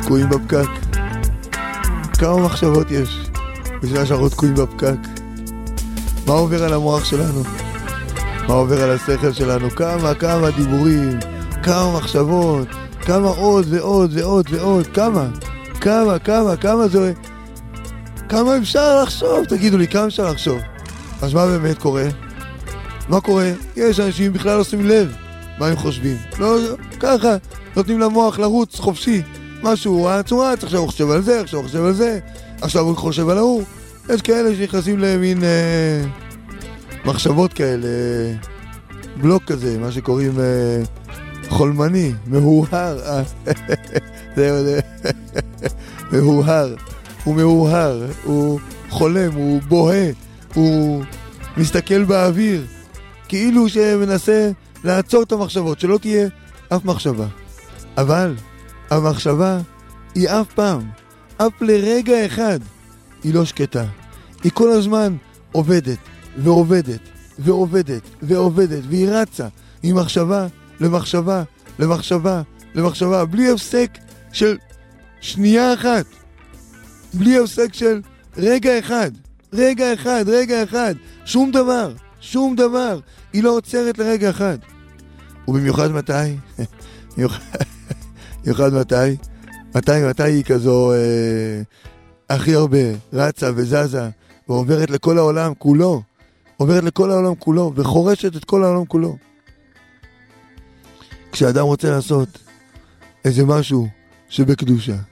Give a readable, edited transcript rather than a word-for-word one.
תקועים בפקק. כמה מחשבות יש בשביל שאנחנו תקועים בפקק. מה עובר על המוח שלנו? מה עובר על השכל שלנו? כמה דיבורים, כמה מחשבות, כמה עוד ועוד ועוד ועוד, כמה זה... כמה אפשר לחשוב? תגידו לי, כמה אפשר לחשוב? אז מה באמת קורה? מה קורה? יש אנשים בכלל לא שמים לב מה הם חושבים. לא, ככה, נותנים למוח לרוץ חופשי. משהו, הצורה, עכשיו הוא חושב על זה, עכשיו הוא חושב על זה, עכשיו הוא חושב על ההוא. יש כאלה שנכנסים למין מחשבות כאלה, בלוק כזה, מה שקוראים חולמני, מהוהר. זה מהוהר. הוא מהוהר, הוא חולם, הוא בוהה, הוא מסתכל באוויר, כאילו שמנסה לעצור את המחשבות, שלא תהיה אף מחשבה. אבל המחשבה היא אף פעם, אף לרגע אחד, היא לא שקטה. היא כל הזמן עובדת ועובדת ועובדת ועובדת, והיא רצה ממחשבה למחשבה למחשבה למחשבה, בלי הפסק של שנייה אחת, בלי הפסק של רגע אחד, שום דבר, היא לא עוצרת לרגע אחד. ובמיוחד מתי? מתי היא כזו הכי הרבה רצה וזזה ועוברת לכל העולם כולו, וחורשת את כל העולם כולו. כשאדם רוצה לעשות איזה משהו שבקדושה,